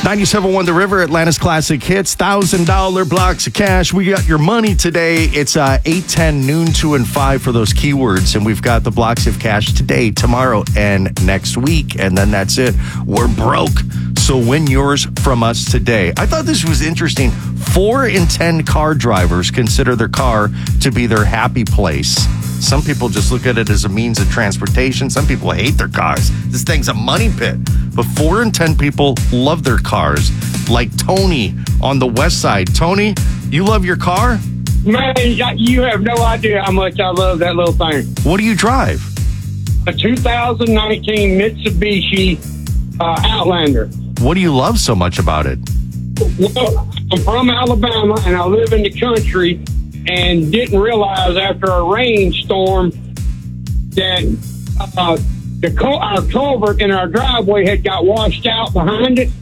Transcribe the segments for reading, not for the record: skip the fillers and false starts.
97.1 The River, Atlanta's classic hits, $1,000 blocks of cash. We got your money today. It's 8:10, noon, 2, and 5 for those keywords. And we've got the blocks of cash today, tomorrow, and next week. And then that's it. We're broke. So win yours from us today. I thought this was interesting. 4 in 10 car drivers consider their car to be their happy place. Some people just look at it as a means of transportation. Some people hate their cars. This thing's a money pit. But 4 in 10 people love their cars, like Tony on the west side. Tony, you love your car? Man, you have no idea how much I love that little thing. What do you drive? A 2019 Mitsubishi Outlander. What do you love so much about it? Well, I'm from Alabama, and I live in the country, and didn't realize after a rainstorm that our culvert in our driveway had got washed out behind it.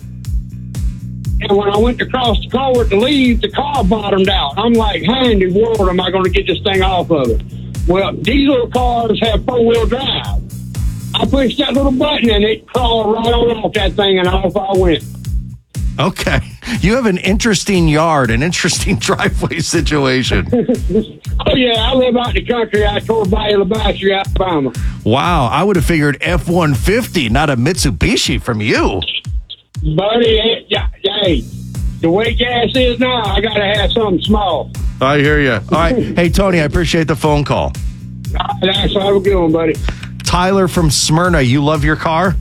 And when I went to cross the culvert to leave, the car bottomed out. I'm like, how in the world am I going to get this thing off of it? Well, diesel cars have 4-wheel drive. I pushed that little button and it crawled right on off that thing, and off I went. Okay. You have an interesting yard, an interesting driveway situation. Oh, yeah, I live out in the country. I tore by Alabaster, Alabama. Wow, I would have figured F-150, not a Mitsubishi from you. Buddy, hey, the way gas is now, I got to have something small. I hear you. All right. Hey, Tony, I appreciate the phone call. That's have a good one, buddy. Tyler from Smyrna, you love your car?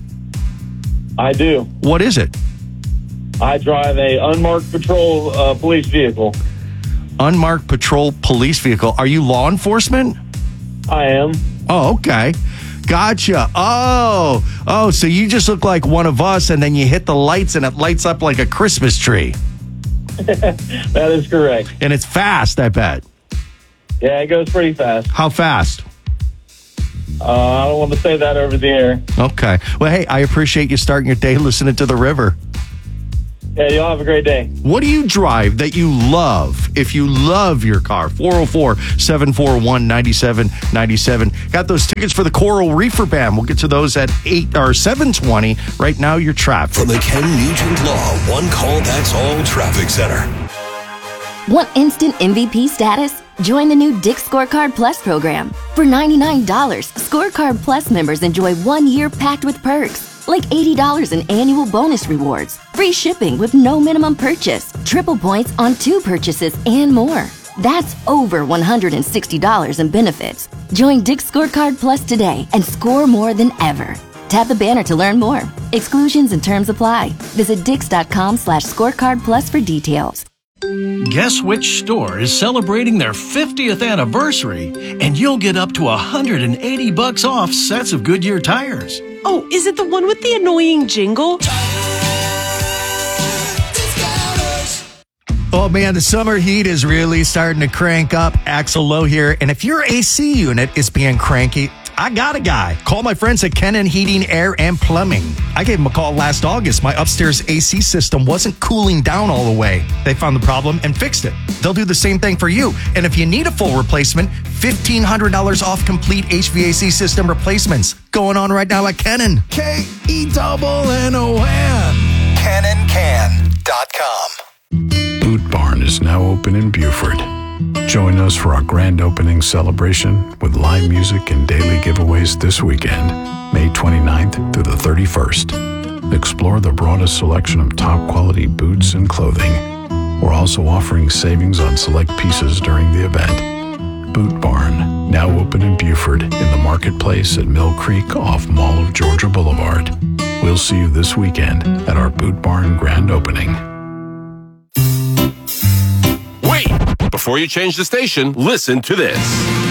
I do. What is it? I drive a unmarked patrol police vehicle. Unmarked patrol police vehicle. Are you law enforcement? I am. Oh, okay. Gotcha. Oh, so you just look like one of us, and then you hit the lights, and it lights up like a Christmas tree. That is correct. And it's fast, I bet. Yeah, it goes pretty fast. How fast? I don't want to say that over the air. Okay. Well, hey, I appreciate you starting your day listening to The River. Yeah, y'all have a great day. What do you drive that you love? If you love your car, 404-741-9797. Got those tickets for the Coral Reefer Band. We'll get to those at 8 or 7:20. Right now, your traffic. From the Ken Nugent Law One Call That's All Traffic Center. Want instant MVP status? Join the new Dick's Scorecard Plus program. For $99, Scorecard Plus members enjoy 1 year packed with perks, like $80 in annual bonus rewards, free shipping with no minimum purchase, triple points on 2 purchases, and more. That's over $160 in benefits. Join Dick's Scorecard Plus today and score more than ever. Tap the banner to learn more. Exclusions and terms apply. Visit dix.com/scorecard plus for details. Guess which store is celebrating their 50th anniversary, and you'll get up to $180 off sets of Goodyear tires. Oh, is it the one with the annoying jingle? Oh, man, the summer heat is really starting to crank up. Axel Lowe here. And if your AC unit is being cranky, I got a guy. Call my friends at Kennan Heating, Air, and Plumbing. I gave them a call last August. My upstairs AC system wasn't cooling down all the way. They found the problem and fixed it. They'll do the same thing for you. And if you need a full replacement, $1,500 off complete HVAC system replacements. Going on right now at Kennan. KENNON. KennonCan.com. Boot Barn is now open in Buford. Join us for our grand opening celebration with live music and daily giveaways this weekend, May 29th through the 31st. Explore the broadest selection of top quality boots and clothing. We're also offering savings on select pieces during the event. Boot Barn, now open in Buford in the marketplace at Mill Creek off Mall of Georgia Boulevard. We'll see you this weekend at our Boot Barn grand opening. Wait! Before you change the station, listen to this.